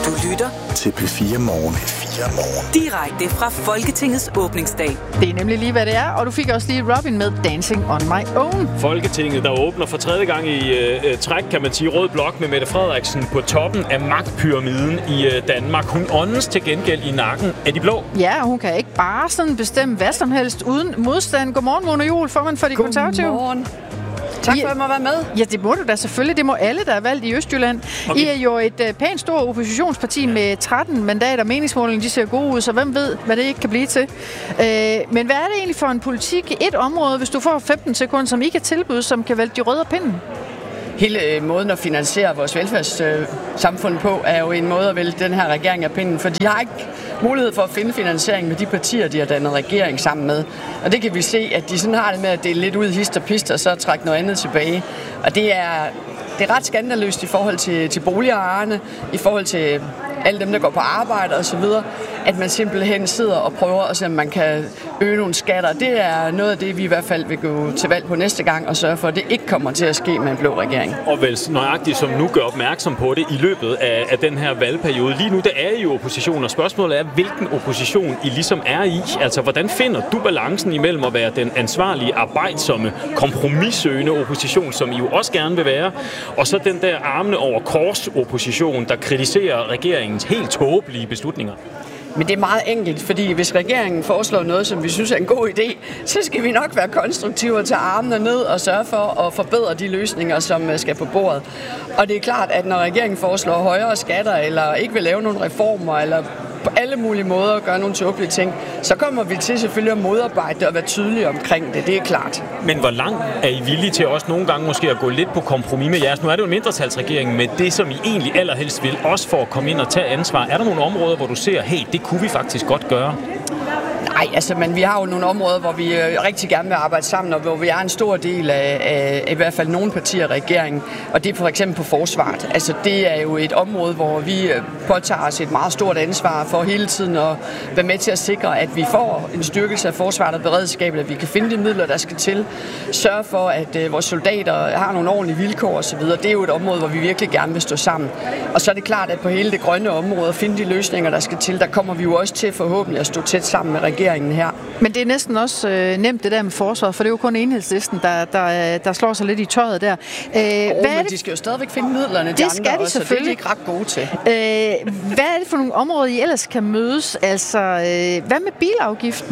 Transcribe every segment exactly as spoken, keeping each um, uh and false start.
Du lytter til P fire Morgen. P fire Morgen. Direkte fra Folketingets åbningsdag. Det er nemlig lige, hvad det er, og du fik også lige Robin med Dancing on My Own. Folketinget, der åbner for tredje gang i øh, træk, kan man sige, rød blok med Mette Frederiksen på toppen af magtpyramiden i øh, Danmark. Hun åndes til gengæld i nakken af de blå. Ja, hun kan ikke bare sådan bestemme hvad som helst uden modstand. Godmorgen, Mona Juul, formand for De Konservative. Godmorgen. Tak for, at jeg må være med. Ja, det må du da selvfølgelig. Det må alle, der er valgt i Østjylland. Okay. I er jo et uh, pænt stort oppositionsparti med tretten mandater. Meningsmålingen, de ser gode ud, så hvem ved, hvad det ikke kan blive til. Uh, men hvad er det egentlig for en politik? Et område, hvis du får femten sekunder, som I kan tilbyde, som kan vælte de røde af pinden? Hele øh, måden at finansiere vores velfærdssamfund øh, på, er jo en måde at vælte den her regering af pinden, for de har ikke mulighed for at finde finansiering med de partier, de har dannet regering sammen med. Og det kan vi se, at de sådan har det med at dele lidt ud hist og pist, og så trække noget andet tilbage. Og det er, det er ret skandaløst i forhold til, til boligejerne, i forhold til alle dem, der går på arbejde og så videre, at man simpelthen sidder og prøver at se, om man kan øge nogle skatter. Det er noget af det, vi i hvert fald vil gå til valg på næste gang og sørge for, at det ikke kommer til at ske med en blå regering. Og vel nøjagtigt som nu gør opmærksom på det i løbet af, af den her valgperiode. Lige nu, der er I jo opposition, og spørgsmålet er, hvilken opposition I ligesom er i. Altså, hvordan finder du balancen imellem at være den ansvarlige, arbejdsomme, kompromissøgende opposition, som I jo også gerne vil være, og så den der armene over kors opposition, der kritiserer regeringens helt tåbelige beslutninger? Men det er meget enkelt, fordi hvis regeringen foreslår noget, som vi synes er en god idé, så skal vi nok være konstruktive og tage armene ned og sørge for at forbedre de løsninger, som skal på bordet. Og det er klart, at når regeringen foreslår højere skatter, eller ikke vil lave nogle reformer, eller på alle mulige måder gøre nogle tåbelige ting, så kommer vi til selvfølgelig at modarbejde det og være tydelige omkring det. Det er klart. Men hvor langt er I villige til også nogle gange måske at gå lidt på kompromis med jeres? Nu er det jo en mindretalsregering med det, som I egentlig allerhelst vil, også for at komme ind og tage ansvar. Er der nogle områder, hvor du ser, hey, det kunne vi faktisk godt gøre? Nej, altså, men vi har jo nogle områder, hvor vi øh, rigtig gerne vil arbejde sammen, og hvor vi er en stor del af, af, af i hvert fald nogle partier af regeringen, og det er for eksempel på forsvaret. Altså, det er jo et område, hvor vi øh, påtager os et meget stort ansvar for hele tiden at være med til at sikre, at vi får en styrkelse af forsvaret og beredskabet, at vi kan finde de midler, der skal til, sørge for, at øh, vores soldater har nogle ordentlige vilkår osv. Det er jo et område, hvor vi virkelig gerne vil stå sammen. Og så er det klart, at på hele det grønne område, at finde de løsninger, der skal til, der kommer vi jo også til forhåbentlig at stå tæt sammen med regeringen her. Men det er næsten også øh, nemt det der med forsvaret, for det er jo kun Enhedslisten, der, der, der slår sig lidt i tøjet der. Øh, oh, hvad men de skal jo stadigvæk finde midlerne, de det andre skal de også, selvfølgelig. Det er de ikke ret gode til. Øh, hvad er det for nogle områder, I ellers kan mødes? Altså, øh, hvad med bilafgiften?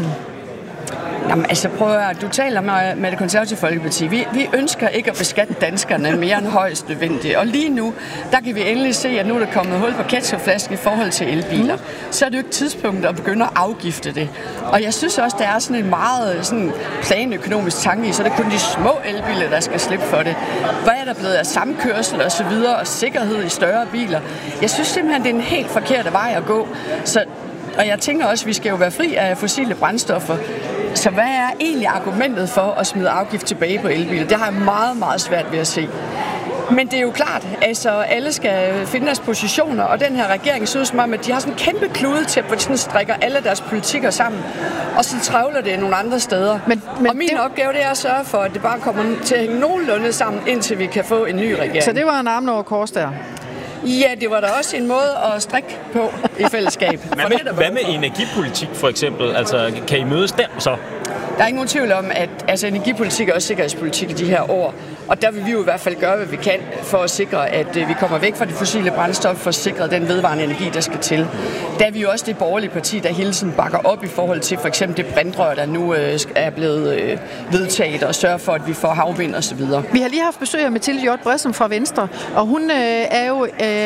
Jamen, altså prøv at høre, du taler med, med Det Konservative Folkeparti. Vi, vi ønsker ikke at beskatte danskerne mere end højst nødvendigt. Og lige nu, der kan vi endelig se, at nu er der kommet hul på ketchupflasken i forhold til elbiler. Mm. Så er det jo ikke tidspunkt at begynde at afgifte det. Og jeg synes også, der er sådan en meget sådan planøkonomisk tanke i, så det er kun de små elbiler, der skal slippe for det. Hvad er der blevet af samkørsel og så videre, og sikkerhed i større biler? Jeg synes simpelthen, det er en helt forkert vej at gå. Så, og jeg tænker også, at vi skal jo være fri af fossile brændstoffer. Så hvad er egentlig argumentet for at smide afgift tilbage på elbiler? Det har jeg meget, meget svært ved at se. Men det er jo klart, altså alle skal finde deres positioner, og den her regering synes som om, at de har sådan en kæmpe klude til, hvor de sådan strikker alle deres politikker sammen, og så trævler det nogle andre steder. Men, men og min det... opgave det er at sørge for, at det bare kommer til at hænge nogenlunde sammen, indtil vi kan få en ny regering. Så det var en armen over kors der? Ja, det var da også en måde at strikke på i fællesskab. Hvad med, hvad med energipolitik for eksempel? Altså, kan I mødes der så? Der er ingen tvivl om, at altså, energipolitik er også sikkerhedspolitik i de her år. Og der vil vi jo i hvert fald gøre, hvad vi kan for at sikre, at vi kommer væk fra de fossile brændstoffer for at sikre den vedvarende energi, der skal til. Der er vi jo også det borgerlige parti, der hele tiden bakker op i forhold til for eksempel det brintrør, der nu øh, er blevet øh, vedtaget, og sørger for, at vi får havvind og så videre. Vi har lige haft besøg af Mathilde Hjort Bressum fra Venstre, og hun øh, er jo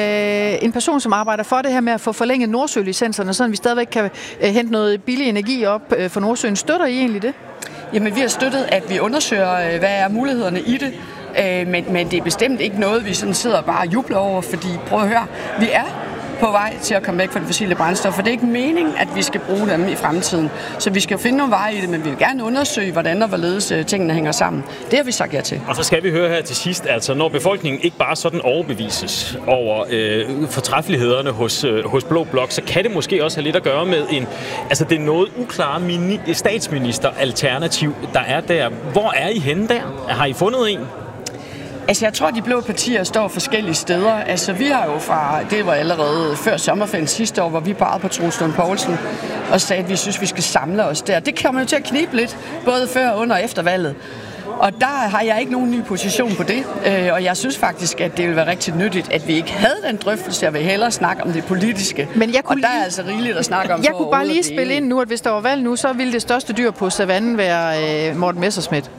øh, en person, som arbejder for det her med at få forlænget Nordsø-licenserne, så vi stadigvæk kan øh, hente noget billig energi op øh, for Nordsøen. Støtter I egentlig det? Jamen, vi har støttet, at vi undersøger, hvad er mulighederne i det, men, men det er bestemt ikke noget, vi sådan sidder og bare jubler over, fordi prøv at høre, vi er på vej til at komme væk fra de fossile brændstoffer. Det er ikke meningen, at vi skal bruge dem i fremtiden. Så vi skal finde nogle veje i det, men vi vil gerne undersøge, hvordan og hvorledes tingene hænger sammen. Det har vi sagt ja til. Og så skal vi høre her til sidst, altså når befolkningen ikke bare sådan overbevises over øh, fortræffelighederne hos, øh, hos Blå Blok, så kan det måske også have lidt at gøre med en, altså det er noget uklare mini- statsminister-alternativ, der er der. Hvor er I henne der? Har I fundet en? Altså, jeg tror, de blå partier står forskellige steder. Altså, vi har jo fra, det var allerede før sommerferien sidste år, hvor vi pegede på Troels Lund Poulsen og sagde, at vi synes, vi skal samle os der. Det kommer jo til at knibe lidt, både før, under og efter valget. Og der har jeg ikke nogen ny position på det, og jeg synes faktisk, at det ville være rigtig nyttigt, at vi ikke havde den drøftelse. Jeg vil hellere snakke om det politiske, men jeg kunne og der lige, er altså rigeligt at snakke om. Jeg kunne bare lige spille ind nu, at hvis der var valg nu, så ville det største dyr på savannen være øh, Morten Messerschmidt.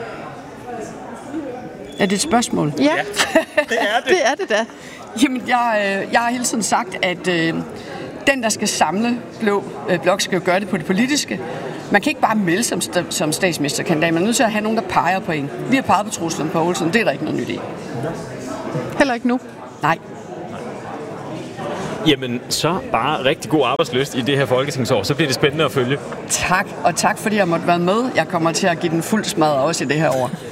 Er det et spørgsmål? Ja, ja det er det. Det er det da. Jamen, jeg, jeg har hele tiden sagt, at øh, den, der skal samle blå øh, blok, skal jo gøre det på det politiske. Man kan ikke bare melde som, som statsministerkandidat. Man er nødt til at have nogen, der peger på en. Vi har peget på Troels Lund Poulsen. Det er der ikke noget nyt i. Heller ikke nu? Nej. Jamen, så bare rigtig god arbejdslyst i det her folketingsår. Så bliver det spændende at følge. Tak, og tak fordi jeg måtte være med. Jeg kommer til at give den fuld smadret også i det her år.